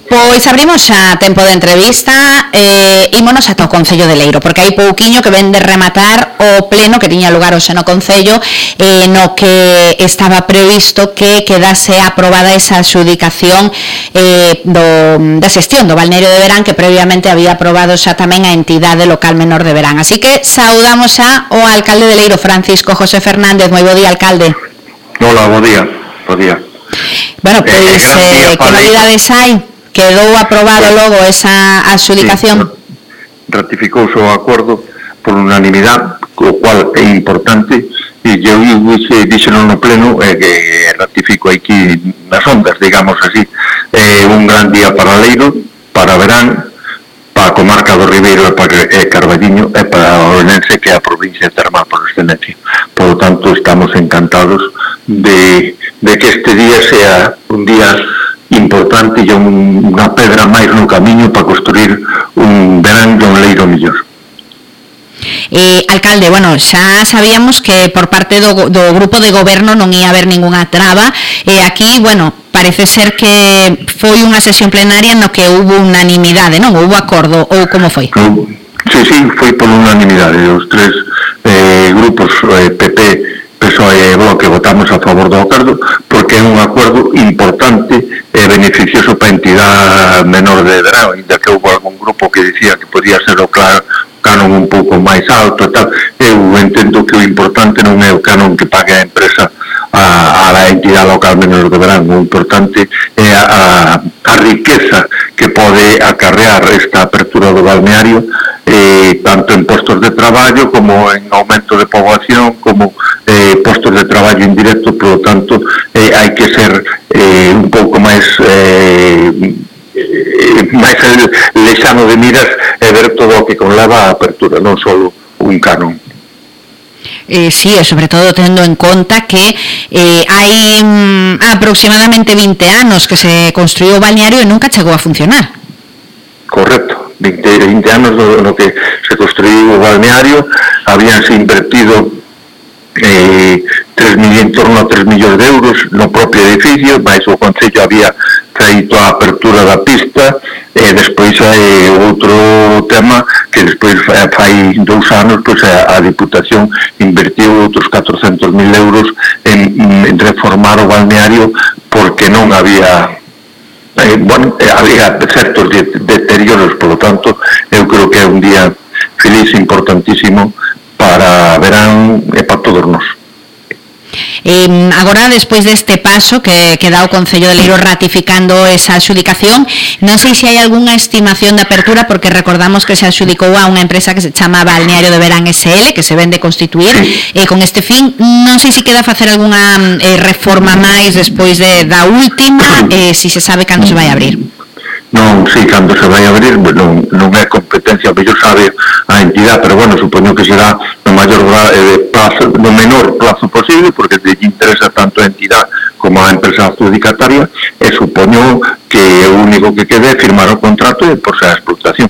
Pois abrimos xa tempo de entrevista, ímonos ata o Concello de Leiro, porque hai pouquiño que ven de rematar o pleno que tiña lugar hoxe no Concello, no que estaba previsto que quedase aprobada esa adxudicación da xestión do balneario de verán, que previamente había aprobado xa tamén a entidade local menor de verán. Así que saudamos xa o alcalde de Leiro, Francisco José Fernández. Moi bo día, alcalde. Hola, bo día. Bueno, pois, que novidades hai? Quedou aprobado logo esa adxudicación? Sí, ratificouse o acordo por unanimidade, o cual é importante, e eu dixeno no pleno que ratifico aquí nas ondas, digamos así, un gran día para Leiro, para Verán, para a comarca do Ribeiro e para Carballiño e para Ourense, que é a provincia termal por excelencia. Por lo tanto, estamos encantados de que este día sea un día importante e unha pedra máis no camiño para construir un Verán e un Leiro mellor. Alcalde, bueno, xa sabíamos que por parte do grupo de goberno non ia haber ningunha traba, aquí, bueno, parece ser que foi unha sesión plenaria no que hubo unanimidade, non? Houbo acordo, ou como foi? Sí, foi por unanimidade. Os tres grupos, PP, PSOE e Bloque, votamos a favor do acordo porque é un acordo importante e beneficioso para a entidade menor de Verán, ainda que houve algún grupo que dicía que podía ser o canon un pouco máis alto e tal. Eu entendo que o importante non é o canon que pague a empresa a entidade local menor de Verán. O importante é a riqueza que pode acarrear esta apertura do balneario, tanto en postos de traballo como en aumento de poboación, como postos de traballo indirecto. Por lo tanto, hai que ser un pouco máis lexano de miras e ver todo o que conleva a apertura, non só un canon. Sí, e sobre todo tendo en conta que hai aproximadamente 20 anos que se construiu o balneario e nunca chegou a funcionar. Correcto, 20 anos no que se construiu o balneario, habíanse invertido en torno a 3 millóns de euros no propio edificio, mais o Concello había feito a apertura da pista, e despois hai outro tema que despois fai 2 anos pois a Diputación invertiu outros 400.000 euros en reformar o balneario, porque non había había certos deterioros. Por lo tanto, eu creo que é un día feliz, importantísimo para Verán e para todos nós. Agora, despois deste paso que dá o Concello de Leiro ratificando esa adxudicación, non sei se hai algunha estimación de apertura, porque recordamos que se adxudicou a unha empresa que se chama Balneario de Verán SL, que se ven de constituir, con este fin. Non sei se queda facer algunha reforma máis despois da última, se se sabe cando se vai abrir. Non sei cando se vai abrir, non é competencia, mellor sabe a entidade, pero bueno, supoño que será no menor plazo posible, porque lle interesa tanto a entidade como a empresa adjudicataria, e supoño que o único que quede é firmar o contrato e porse a explotación.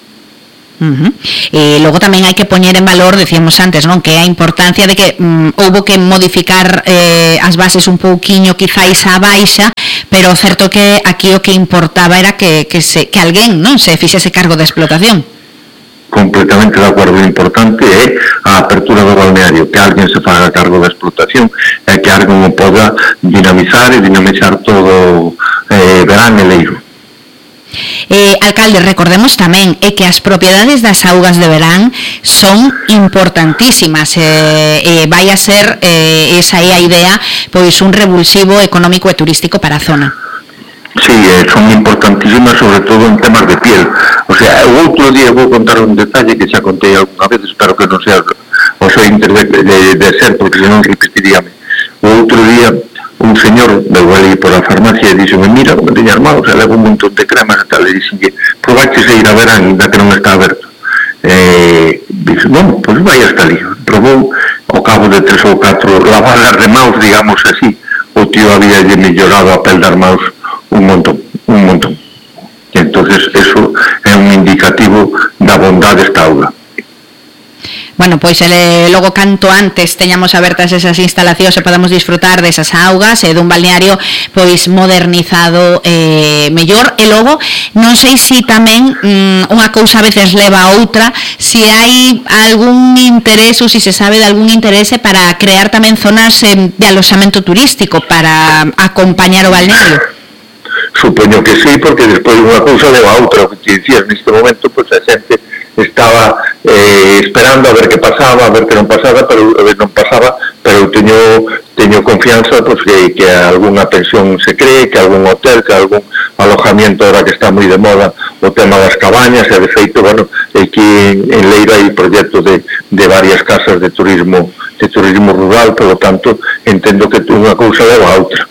Logo tamén hai que poñer en valor, decíamos antes, non, que a importancia de que houbo que modificar as bases un pouquiño quizáis á baixa, pero certo que aquí o que importaba era que alguén, non, se fixese cargo da explotación. Completamente de acordo. O importante é a apertura do balneario, que alguén se faga cargo da explotación e que alguén o poda dinamizar todo Verán e Leiro. Alcalde, recordemos tamén que as propiedades das augas de Verán son importantísimas, vai a ser, esa é a idea, pois un revulsivo económico e turístico para a zona. Sí, son importantísimas, sobre todo en temas de piel. O sea, o outro día vou contar un detalle que xa contei alguna vez, espero que non sea o seu interés de ser, porque senón repetiríame. O outro día un señor veu ali por a farmacia e dixeme: mira, como teña armado, se leva un montón de cremas e tal, e dixenlle: probaches a ir a Verán, ainda que non está aberto. Dixe: bueno, pois vai hasta ali. Probou, ao cabo de 3 ou 4 lavadas de maus, digamos así, o tío había mellorado a pel das maus un montón. Entonces, eso é un indicativo da bondade desta auga. Bueno, pois logo canto antes teñamos abertas esas instalacións e podamos disfrutar desas augas e dun balneario pois modernizado mellor. E logo non sei se tamén unha cousa a veces leva a outra, se hai algún interés ou se se sabe de algún interese para crear tamén zonas de aloxamento turístico para acompañar o balneario. Supoño que sí, porque despois unha cousa leva a outra. O que te dicías neste momento, pois a xente estaba esperando a ver que pasaba, a ver que non pasaba, pero teño confianza pois que algunha pensión se cree, que algún hotel, que algún alojamiento ahora que está moi de moda o tema das cabañas, e de feito, bueno, aquí en Leiro hai proxectos de varias casas de turismo rural, por lo tanto entendo que unha cousa leva a outra.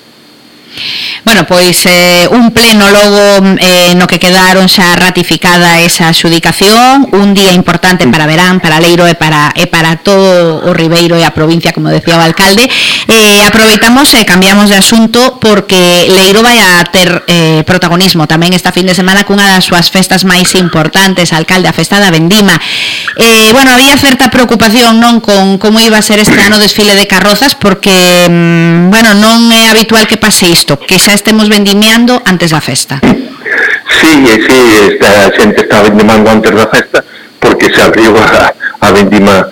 Bueno, pois un pleno logo no que quedaron xa ratificada esa adxudicación, un día importante para Verán, para Leiro e para todo o Ribeiro e a provincia, como decía o alcalde. Aproveitamos e cambiamos de asunto porque Leiro vai a ter protagonismo tamén esta fin de semana cunha das súas festas máis importantes, alcalde, a festa da Vendima. Bueno, había certa preocupación, non, con como iba a ser este ano o desfile de carrozas, porque, bueno, non é habitual que pase isto, que xa estemos vendimiando antes da festa. Sí, esta xente está vendimando antes da festa porque se abriu a vendima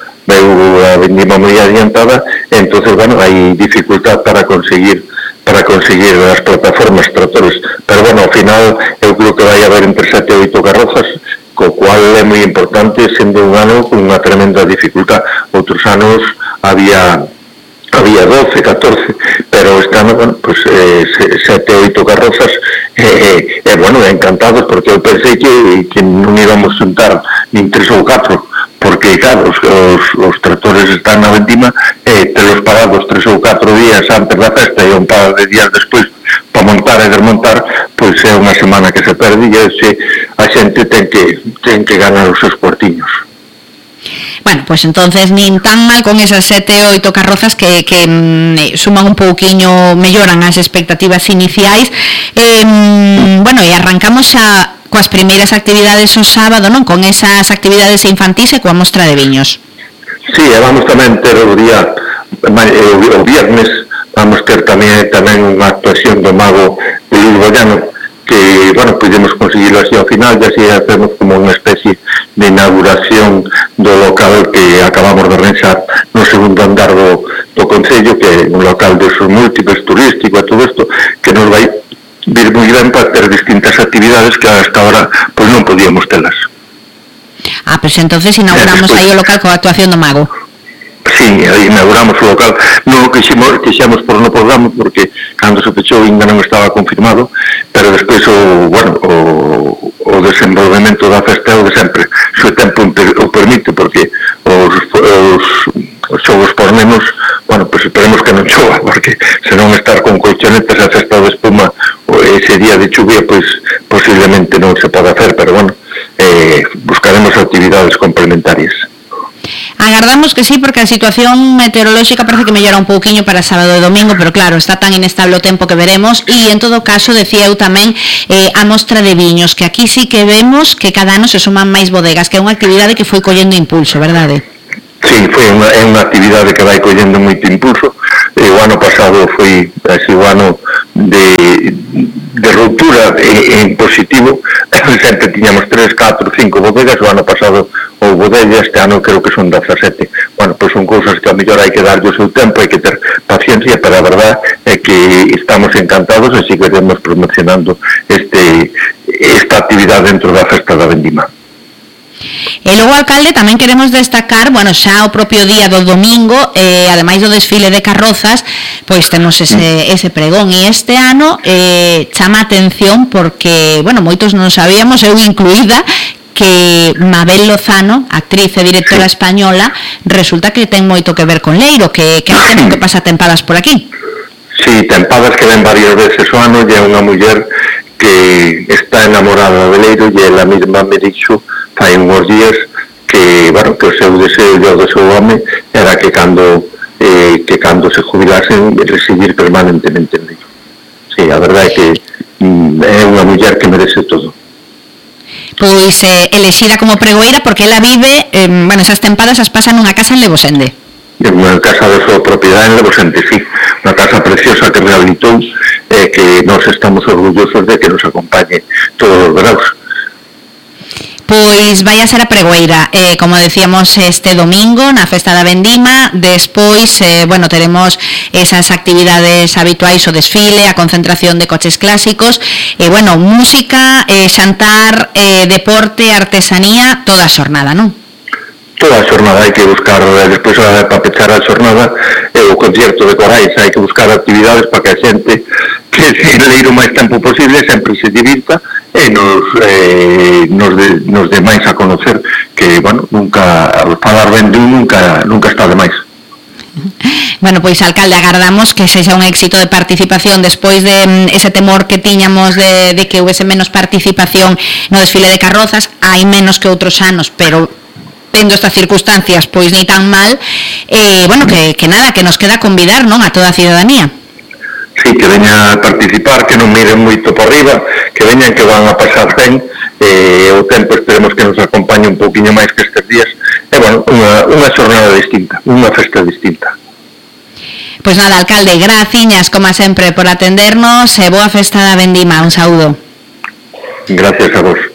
moi adiantada, entonces, bueno, hai dificultad para conseguir as plataformas tractores, pero bueno, ao final eu creo que vai haber entre 7 e 8 carrozas, co cual é moi importante, sendo un ano con unha tremenda dificultad. Outros anos había 12, 14, pero este ano, bueno, pues 7 ou 8 carrozas, bueno, encantados, porque eu pensei que non íbamos juntar nin 3 ou 4, porque, claro, os tractores están na Vendima, telos parados 3 ou 4 días antes da festa e un par de días despois para montar e desmontar, pois é unha semana que se perde, e a xente ten que ganar os seus cuartiños. Bueno, pues entonces nin tan mal con esas 7 ou 8 carrozas que suman un pouquiño, melloran as expectativas iniciais. Bueno, e arrancamos xa coas primeiras actividades o sábado, non? Con esas actividades infantís e coa mostra de viños. Sí, vamos tamén ter o viernes, vamos ter tamén unha actuación do mago de Luis Bollano, que, bueno, podemos conseguirlo así ao final, e así hacemos como unha especie de inauguración do local que acabamos de arranxar no segundo andar do Concello, que é un local de usos múltiples, turístico e todo isto, que nos vai vir moi ben para ter distintas actividades que hasta ahora pois non podíamos telas. Pues entonces inauguramos aí o local coa actuación do mago. Sí, inauguramos o local. Non o quixemos por no programa, porque cando se pechou ainda non estaba confirmado, pero despois o desenvolvemento da festa o de sempre, se o tempo o permite, porque os xogos por menos, bueno, pues esperemos que non chova, porque se non estar con colchonetas a festa de espuma ese día de chuvia, pues posiblemente non se pode hacer, pero bueno, buscaremos actividades complementarias. Agardamos que sí, porque a situación meteorolóxica parece que mellora un pouquiño para sábado e domingo, pero claro, está tan inestable o tempo que veremos. E en todo caso, decía eu tamén a mostra de viños, que aquí sí que vemos que cada ano se suman máis bodegas, que é unha actividade que foi collendo impulso, verdade? Sí, é unha actividade que vai collendo moito impulso. O ano pasado foi así o ano de ruptura en positivo. Sempre tiñamos 3, 4, 5 bodegas. O ano pasado houve della, este ano creo que son 17. Bueno, pois son cousas que a mellor hai que darlle o seu tempo, hai que ter paciencia, pero a verdad é que estamos encantados e seguiremos promocionando esta actividade dentro da festa da Vendima. E logo, alcalde, tamén queremos destacar, bueno, xa o propio día do domingo, ademais do desfile de carrozas, pois temos ese pregón, e este ano chama a atención porque, bueno, moitos non sabíamos, eu incluída, que Mabel Lozano, actriz e directora española, resulta que ten moito que ver con Leiro, que hai que pasa tempadas por aquí. Sí, tempadas que ven varias veces o ano, e é unha muller que está enamorada de Leiro, e ela mesma me dixo fai uns días que, bueno, que o seu deseo e o do seu home era que cando se jubilasen residir permanentemente en Leiro. Sí, a verdade é que é unha muller que merece todo. Pois elexida como pregoeira porque ela vive, bueno, esas tempadas as pasa nunha casa en Lebosende. Unha casa de súa propiedade en Lebosende, sí, unha casa preciosa que rehabilitou, que nós estamos orgullosos de que nos acompañe todos os veranos. Pois vai a ser a pregoeira, como decíamos, este domingo na Festa da Vendima. Despois, bueno, teremos esas actividades habituais, o desfile, a concentración de coches clásicos, bueno, música, xantar, deporte, artesanía, toda a xornada, non? Toda a xornada hai que buscar, despois para pechar a xornada, o concierto de corais, hai que buscar actividades para que a xente que se leire o máis tempo posible sempre se divirta e nos dé máis a conocer que, bueno, nunca, falar ben nunca está de máis. Bueno, pois, alcalde, agardamos que sexa un éxito de participación despois de ese temor que tiñamos de que houvese menos participación no desfile de carrozas. Hai menos que outros anos, pero tendo estas circunstancias, pois ni tan mal. Bueno, que nada, que nos queda convidar, non, a toda a ciudadanía. Sí, que veña a participar, que non miren moito por riba, que veñan, que van a pasar ben, o tempo esperemos que nos acompañe un pouquiño máis que estes días, e, bueno, unha xornada distinta, unha festa distinta. Pois nada, alcalde, graciñas, como sempre, por atendernos, e boa Festa da Vendima, un saúdo. Gracias a vos.